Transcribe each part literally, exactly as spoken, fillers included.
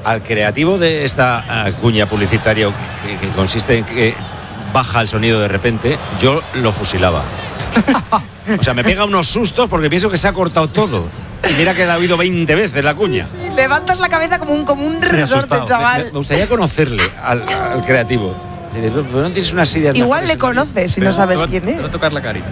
al creativo de esta uh, cuña publicitaria que, que consiste en que baja el sonido de repente, yo lo fusilaba. O sea, me pega unos sustos porque pienso que se ha cortado todo. Y mira que la ha oído veinte veces la cuña. Sí, levantas la cabeza como un, como un resorte, chaval. Me, me gustaría conocerle al, al creativo. ¿No, no tienes unas ideas? Igual le conoces si no sabes quién es. Te va a tocar la carita.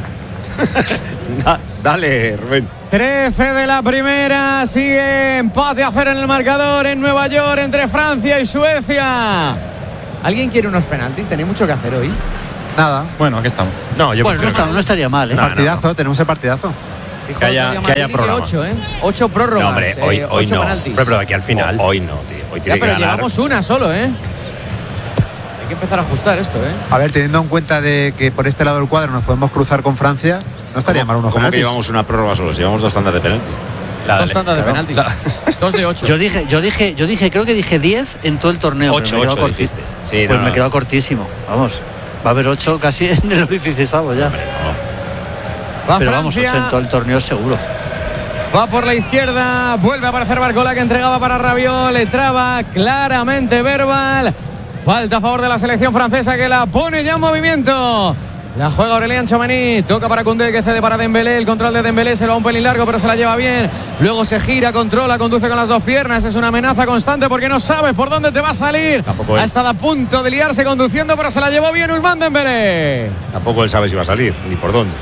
da, dale, Rubén. trece de la primera, sigue empate a cero en el marcador en Nueva York entre Francia y Suecia. ¿Alguien quiere unos penaltis? ¿Tenéis mucho que hacer hoy? Nada. Bueno, aquí estamos. No, yo bueno, no, está, no estaría mal, ¿eh? No, partidazo, no, no. tenemos el partidazo. Que haya, que haya programa. ocho, ¿eh? ocho prórrogas. No, hombre, hoy, eh, hoy ocho no. penaltis. Pero, pero aquí al final. O, hoy no, tío. Hoy tiene ya, pero que ganar. llevamos una solo, ¿eh? Hay que empezar a ajustar esto, ¿eh? A ver, teniendo en cuenta de que por este lado del cuadro nos podemos cruzar con Francia, no estaría mal unos ¿Cómo penaltis? que llevamos una prórroga solo? Si llevamos dos tandas de penalti. La, dos tandas de penaltis. La... Dos de ocho. Yo dije, yo dije, yo dije, creo que dije diez en todo el torneo. Ocho, pero me ocho dijiste. Sí, pues no, me no. quedó cortísimo. Vamos. Va a haber ocho casi en el dieciséisavo ya. Hombre, no. Va pero Francia. Vamos, ocho en todo el torneo seguro. Va por la izquierda, vuelve a aparecer Barcola que entregaba para Rabiot, le traba claramente Verbal. Falta a favor de la selección francesa que la pone ya en movimiento. La juega Aurélien Tchouameni, toca para Koundé que cede para Dembélé, el control de Dembélé se lo va un pelín largo pero se la lleva bien, luego se gira, controla, conduce con las dos piernas, es una amenaza constante porque no sabes por dónde te va a salir. Tampoco ha él. estado a punto de liarse conduciendo pero se la llevó bien Ousmane Dembélé. Tampoco él sabe si va a salir, ni por dónde.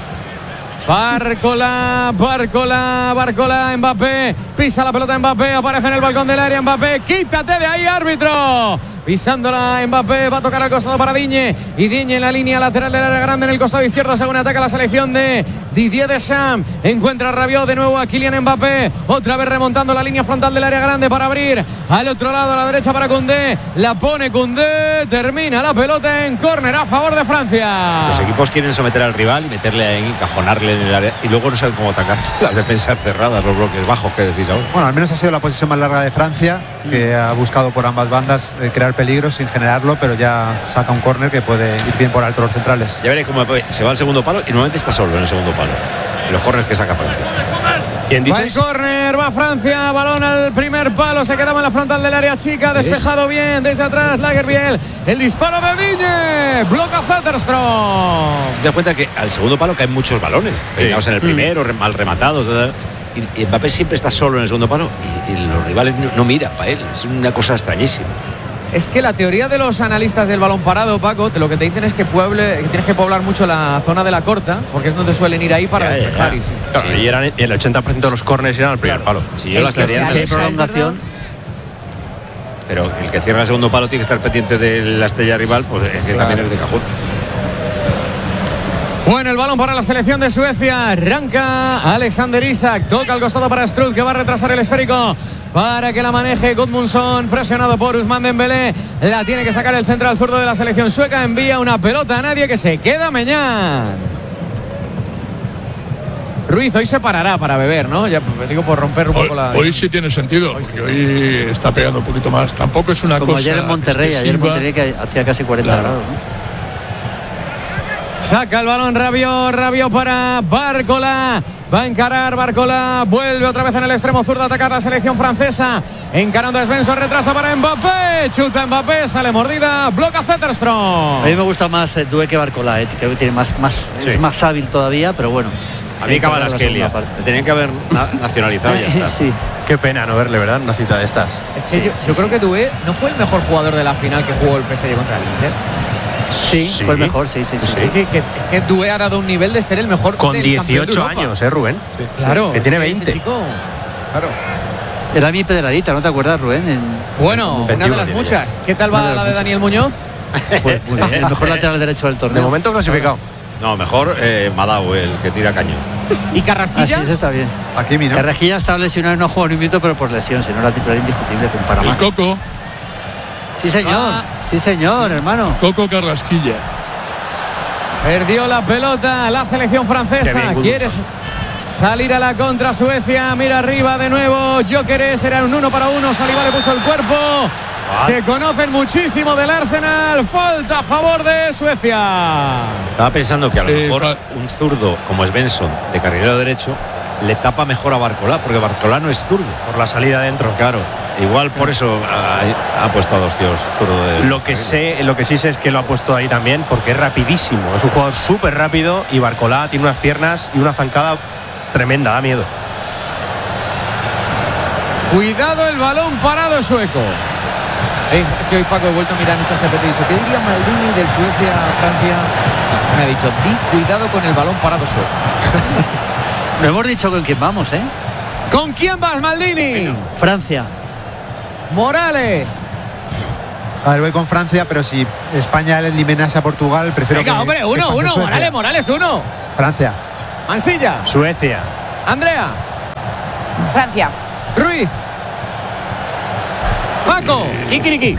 Barcola, Barcola, Barcola, Mbappé, pisa la pelota Mbappé, aparece en el balcón del área Mbappé, quítate de ahí árbitro. Pisándola Mbappé, va a tocar al costado para Digne y Digne en la línea lateral del área grande en el costado izquierdo según ataca la selección de Didier Deschamps. Encuentra a Rabiot de nuevo a Kylian Mbappé, otra vez remontando la línea frontal del área grande para abrir al otro lado a la derecha para Koundé, la pone Koundé, termina la pelota en córner a favor de Francia. Los equipos quieren someter al rival y meterle ahí, encajonarle en el área y luego no saben cómo atacar las defensas cerradas, los bloques bajos que decís ahora. Bueno, al menos ha sido la posición más larga de Francia, que ha buscado por ambas bandas eh, crear peligro sin generarlo, pero ya saca un córner que puede ir bien por alto los centrales. Ya veréis cómo se va al segundo palo y normalmente está solo en el segundo palo. En los córners que saca Francia. Va el córner, va Francia, balón al primer palo, se quedaba en la frontal del área chica, despejado bien desde atrás Lagerbiel, el disparo de Digne, bloca Zetterstrom. Te das cuenta que al segundo palo caen muchos balones, peinados sí. en el primero, mm. mal rematados, y, y Mbappé siempre está solo en el segundo palo y, y los rivales no, no miran para él, es una cosa extrañísima. Es que la teoría de los analistas del balón parado, Paco, te lo que te dicen es que, pueble, que tienes que poblar mucho la zona de la corta, porque es donde suelen ir ahí para ya, despejar. Ya, ya. Y, claro, sí. y eran, el ochenta por ciento de los córneres eran al primer claro. palo. Si yo las teorías de prolongación. Pero el que cierra el segundo palo tiene que estar pendiente de la estrella rival, pues es que claro. también es de cajón. Bueno, el balón para la selección de Suecia. Arranca Alexander Isak. Toca al costado para Struth, que va a retrasar el esférico para que la maneje Gudmundsson, presionado por Ousmane Dembélé. La tiene que sacar el central zurdo de la selección sueca. Envía una pelota a nadie que se queda Meñán. Ruiz hoy se parará para beber, ¿no? Ya me digo por romper un hoy, poco la... Hoy sí tiene sentido, hoy, sí. hoy está pegando un poquito más. Tampoco es una Como cosa... Como ayer en Monterrey, excesiva. ayer en Monterrey que hacía casi cuarenta claro. grados, ¿no? Saca el balón Rabiot, Rabiot para Barcola. Va a encarar Barcola. Vuelve otra vez en el extremo zurdo a atacar la selección francesa. Encarando a Svensson, retrasa para Mbappé. Chuta Mbappé, sale mordida. Bloca Zetterstrom. A mí me gusta más eh, Doué que Barcola, eh, que tiene más, más, sí. es más hábil todavía, pero bueno. A mí Kvaratskhelia. Le tenían que haber na nacionalizado y ya está. Sí. Qué pena no verle, ¿verdad? Una cita de estas. Es que sí, yo, sí, yo sí. creo que Doué no fue el mejor jugador de la final que jugó el P S G contra el Inter. Sí, sí, fue el mejor, sí, sí, sí. Es que, que, es que Doué ha dado un nivel de ser el mejor con del dieciocho años, ¿eh, Rubén? Sí, claro. Que tiene es que veinte. Ese chico, claro. Era mi pedradita, ¿no te acuerdas, Rubén? En, bueno, en una de las muchas. ¿Qué tal va la de Daniel Muñoz? Pues, pues el mejor lateral derecho del torneo. De momento clasificado. No, mejor eh, Madau, el que tira cañón. ¿Y Carrasquilla? Ah, sí, eso está bien. Aquí mira. Carrasquilla estaba lesionado y no jugó ni un minuto, pero por lesión, si no era titular indiscutible con Panamá. El Coco. Sí, señor. Ah. Sí, señor, hermano. Coco Carrasquilla. Perdió la pelota la selección francesa. Quiere salir a la contra Suecia. Mira arriba de nuevo. Gyökeres, era un uno para uno. Saliba le puso el cuerpo. Ah. Se conocen muchísimo del Arsenal. Falta a favor de Suecia. Estaba pensando que a lo eh, mejor un zurdo como Svensson, de carrilero derecho, le tapa mejor a Barcola, porque Barcola no es zurdo. Por la salida adentro. Claro. Igual por eso ha, ha puesto a dos tíos zurdo de... Lo que sé, lo que sí sé es que lo ha puesto ahí también porque es rapidísimo. Es un jugador súper rápido y Barcolá tiene unas piernas y una zancada tremenda, da miedo. Cuidado el balón parado sueco. Es, es que hoy Paco he vuelto a mirar en ChatGPT y he dicho, ¿qué diría Maldini del Suecia-Francia? Me ha dicho, di cuidado con el balón parado sueco. No hemos dicho con quién vamos, ¿eh? ¿Con quién vas, Maldini? Francia. Morales. A ver, voy con Francia, pero si España le eliminase a Portugal, prefiero Venga, que, hombre, que uno, pase uno, Suecia. Morales, Morales, uno. Francia. Mansilla. Suecia. Andrea. Francia. Ruiz. Paco. Kikiriki.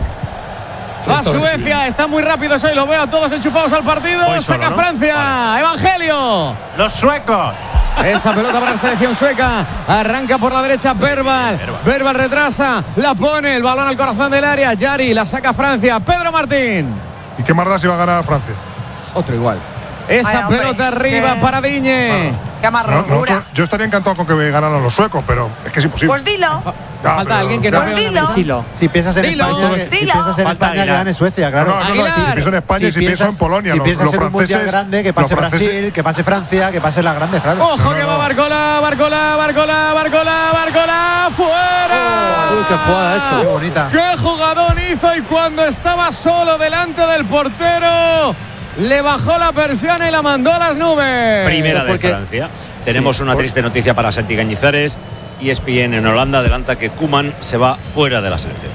Va Suecia, está muy rápido hoy, lo veo a todos enchufados al partido. Voy Saca solo, ¿no? Francia. Vale. Evangelio. Los suecos. Esa pelota para la selección sueca. Arranca por la derecha Verbal. Verbal retrasa. La pone. El balón al corazón del área. Yari la saca Francia. Pedro Martín. ¿Y qué más da si va a ganar Francia? Otro igual. Esa Ay, hombre, pelota es arriba que- para Diñe. Qué No, amargura. nosotros- yo estaría encantado con que ganaran los suecos, pero es que es imposible. Pues dilo. Ya, Falta pero- alguien que no Pues veo en la dilo. mesa. Silo. Si piensas en Dilo, España, que, si dilo. piensas en Falta España, que Aguilar. gane Suecia, No, claro. no, no, no, Aguilar. si pienso en España y si, pienso en Polonia, si los, piensas los en un mundial franceses grande, que los pase franceses- Brasil, que pase Francia, que pase las grandes, claro. Ojo No, no, que va no. Barcola, Barcola, Barcola, Barcola, Barcola, fuera. Uy, qué jugada ha hecho. Qué bonita. ¡Qué jugadón hizo! Y cuando estaba solo delante del portero, le bajó la persiana y la mandó a las nubes. Primera de porque- Francia. Tenemos una triste noticia para Santi Cañizares. E S P N en Holanda adelanta que Koeman se va fuera de la selección.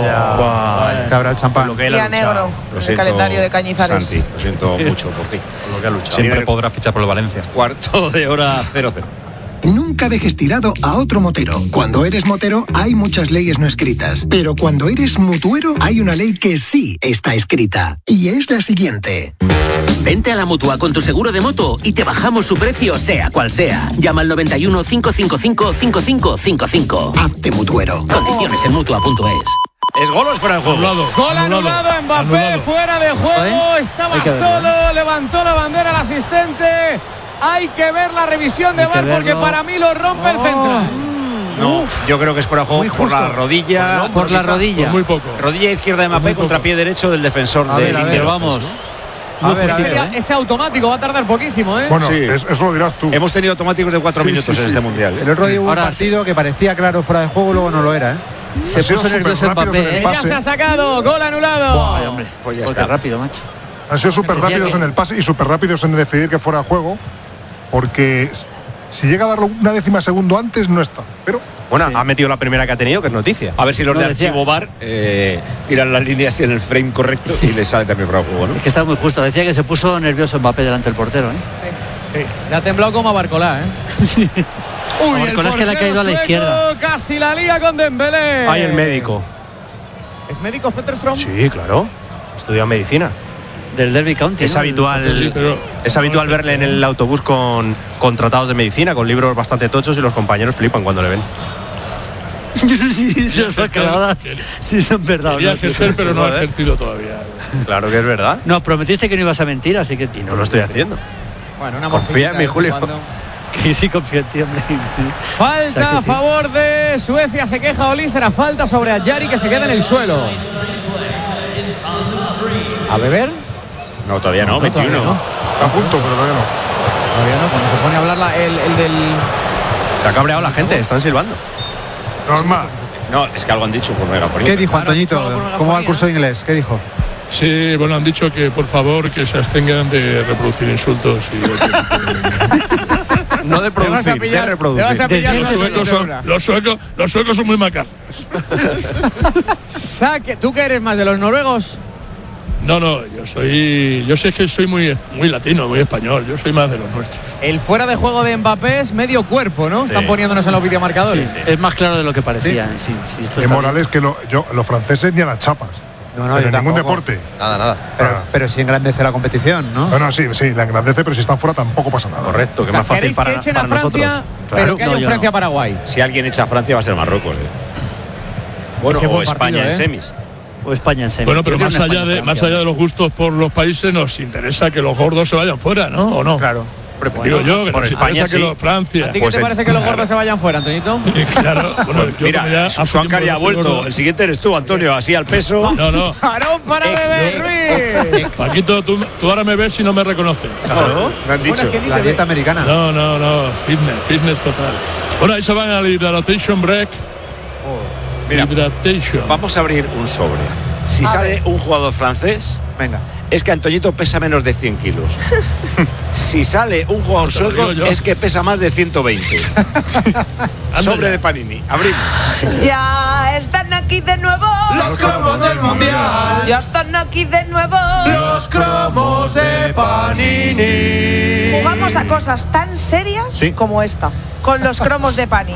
Vaya. Que habrá el champán. Lo que él ha Día luchado. negro. Lo El siento, calendario de Cañizares. Santi, lo siento mucho por ti. Lo que ha luchado. Siempre podrá fichar por el Valencia. Cuarto de hora cero cero. Nunca dejes tirado a otro motero. Cuando eres motero hay muchas leyes no escritas, pero cuando eres mutuero hay una ley que sí está escrita. Y es la siguiente. Vente a la Mutua con tu seguro de moto y te bajamos su precio sea cual sea. Llama al noventa y uno, cinco cinco cinco, cinco cinco cinco cinco. Hazte mutuero. Condiciones en Mutua punto es. ¿Es gol o es fuera de juego? Anulado. Gol anulado, Mbappé Anulado. fuera de juego, estaba Hay que verlo, solo, levantó la bandera el asistente. Hay que ver la revisión de Hay que V A R porque verlo. para mí lo rompe el central. No, yo creo que es fuera de juego por la rodilla. Por la Por rodilla. muy poco. Rodilla izquierda de Mbappé contra pie derecho del defensor A de ver, a ver, Inter. vamos. A ver, a Ese, ver. ya- ese automático va a tardar poquísimo, ¿eh? Bueno, Sí. es- eso lo dirás tú. Hemos tenido automáticos de cuatro Sí, minutos sí, en sí, este sí. mundial. El otro día hubo Ahora un partido que parecía claro fuera de juego, luego no lo era, ¿eh? Se Ha sido puso nervioso súper rápidos en Mbappé, el ¿eh? pase. Ya se ha sacado, gol anulado. Ay, hombre. Pues ya Porque está. rápido, macho. Han sido súper Decía rápidos que- en el pase y súper rápidos en decidir que fuera de juego, porque si llega a darlo una décima segundo antes, no está. Pero Bueno, ha metido la primera que ha tenido, que es noticia. A ver si los No, de decía- archivo V A R eh, tiran las líneas en el frame correcto y les sale también fuera de juego, ¿no? Es que está muy justo. Decía que se puso nervioso Mbappé delante del portero, ¿eh? Sí, le ha temblado como a Barcolá, ¿eh? Uy, el Barcolá es que le ha portero caído a la sueco izquierda. Casi la lía con Dembélé. Hay el médico. ¿Es médico Zetterstrom? Sí, claro. Estudia medicina. Del Derby County. Es ¿no? habitual, Sí, pero- es habitual verle en el autobús con, con tratados de medicina, con libros bastante tochos y los compañeros flipan cuando le ven. Sí, son clavadas. Sí, son verdad. Quería ¿no? ejercer, pero no ha Joder. ejercido todavía. Claro que es verdad. No, prometiste que no ibas a mentir, así que. Y no lo estoy haciendo. Bueno, una Confía en mí, morcillita de vez en Julio. cuando. Que sí confío en ti, hombre. Falta O sea que a sí. favor de Suecia, se queja Oli, será falta sobre Ayari que se queda en el suelo. ¿A beber? No, todavía no, veintiuno. todavía no. Está a punto, pero todavía no. Todavía no, cuando se pone a hablar la- el, el del... Se ha cabreado la gente, están silbando. Normal. No, es que algo han dicho por megafonía. ¿Qué dijo Claro, Antoñito? solo por megafonía. ¿Cómo va el curso de inglés? ¿Qué dijo? Sí, bueno, han dicho que por favor que se abstengan de reproducir insultos y de- No de Te vas a producir, de pillar, te reproducir. vas a pillar los la suecos son, señora. los suecos, los suecos son muy macarros. Saque, ¿tú qué eres más de los noruegos? No, no, yo soy, yo sé que soy muy, muy latino, muy español. Yo soy más de los nuestros. El fuera de juego de Mbappé es medio cuerpo, ¿no? Están Sí. poniéndonos en los videomarcadores. Es más claro de lo que parecía. Sí, sí, esto Que está Morales que lo- yo, los franceses ni a las chapas. No, no, pero yo en ningún tampoco. deporte. Nada, nada. Pero, Ah. pero sí engrandece la competición, ¿no? Bueno, sí, sí, la engrandece, pero si están fuera tampoco pasa nada. Correcto, que es más fácil ¿Queréis para, que echen para a Francia, nosotros. pero Claro. que haya No, un yo no. Francia-Paraguay? Si alguien echa a Francia va a ser Marruecos. ¿eh? Bueno, Ese o buen España partido, en ¿eh? semis. O España en semis. Bueno, pero Yo más creo una allá, de, España-Francia. más allá de los gustos por los países, nos interesa que los gordos se vayan fuera, ¿no? ¿O no? Claro. Digo yo, que por nos España, interesa que sí. lo- Francia. ¿A ti qué Pues te en- parece que los gordos se vayan fuera, Antoñito? Claro, bueno, yo Mira, como ya hace Suáncar tiempo ya ha que no soy vuelto. gordo. El siguiente eres tú, Antonio, así al peso. No, no. ¡Jarón para Bebé Ruiz! Paquito, tú, tú ahora me ves y no me reconoces. Claro, me han dicho. Bueno, es que ni La te ve. dieta americana. No, no, no. Fitness, fitness total. Bueno, ahí se van al Hydratation Break. Mira, Hydratation. vamos a abrir un sobre. Si A sale ver. un jugador francés, Venga. es que Antoñito pesa menos de cien kilos. Si sale un jugador Te lo sueco, digo yo. es que pesa más de ciento veinte. Sobre ya. de Panini. Abrimos. Ya están aquí de nuevo. Los cromos del mundial. Ya están aquí de nuevo. Los cromos de Panini. Jugamos a cosas tan serias Sí. como esta, con los cromos de Panini.